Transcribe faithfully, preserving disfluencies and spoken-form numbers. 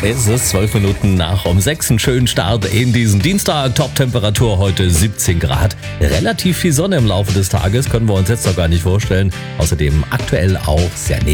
Es ist zwölf Minuten nach um sechs. Einen schönen Start in diesen Dienstag. Top-Temperatur heute siebzehn Grad. Relativ viel Sonne im Laufe des Tages, können wir uns jetzt noch gar nicht vorstellen. Außerdem aktuell auch sehr neblig.